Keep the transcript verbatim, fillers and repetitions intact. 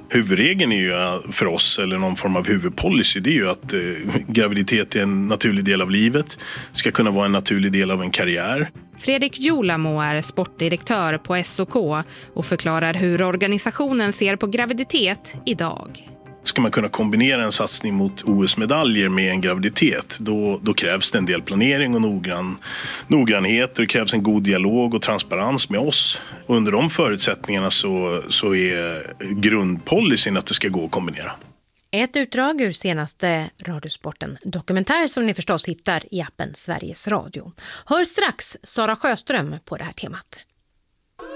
Huvudregeln är ju för oss, eller någon form av huvudpolicy, det är ju att eh, graviditet är en naturlig del av livet, ska kunna vara en naturlig del av en karriär. Fredrik Julamo är sportdirektör på S O K och förklarar hur organisationen ser på graviditet idag. Ska man kunna kombinera en satsning mot O S-medaljer med en graviditet, då, då krävs det en del planering och noggrann, noggrannhet. Det krävs en god dialog och transparens med oss. Och under de förutsättningarna så, så är grundpolicyn att det ska gå att kombinera. Ett utdrag ur senaste Radiosporten dokumentär som ni förstås hittar i appen Sveriges Radio. Hör strax Sara Sjöström på det här temat.